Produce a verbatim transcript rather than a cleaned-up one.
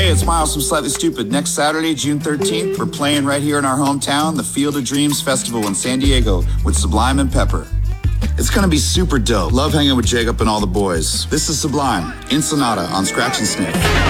Hey, it's Miles from Slightly Stupid. Next Saturday, June thirteenth, we're playing right here in our hometown, the Field of Dreams Festival in San Diego with Sublime and Pepper. It's gonna be super dope. Love hanging with Jacob and all the boys. This is Sublime, in Sonata on Scratch and Sniff.